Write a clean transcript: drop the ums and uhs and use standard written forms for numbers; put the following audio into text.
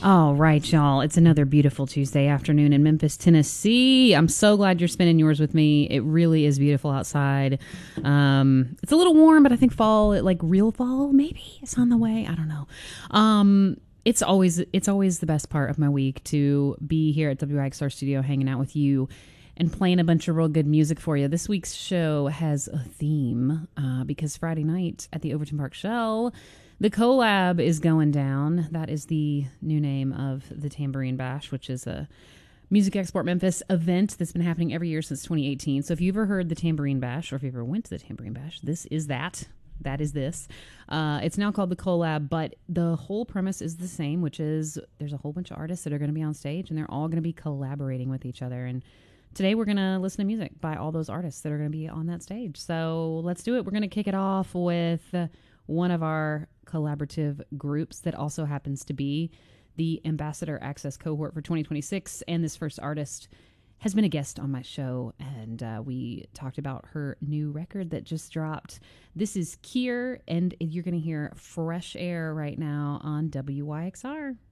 All right, y'all. It's another beautiful Tuesday afternoon in Memphis, Tennessee. I'm so glad you're spending yours with me. It really is beautiful outside. It's a little warm, but I think fall, like real fall, maybe it's on the way. I don't know. It's always the best part of my week to be here at WIXR Studio hanging out with you and playing a bunch of real good music for you. This week's show has a theme because Friday night at the Overton Park Shell, the Collab is going down. That is the new name of the Tambourine Bash, which is a Music Export Memphis event that's been happening every year since 2018. So if you've ever heard the Tambourine Bash, or if you ever went to the Tambourine Bash, this is that. That is this. It's now called the Collab, but the whole premise is the same, which is there's a whole bunch of artists that are going to be on stage, and they're all going to be collaborating with each other. And today we're going to listen to music by all those artists that are going to be on that stage. So let's do it. We're going to kick it off with one of our collaborative groups that also happens to be the Ambassador Access cohort for 2026. And this first artist has been a guest on my show, and we talked about her new record that just dropped. This is Kier, and you're going to hear Fresh Air right now on WYXR.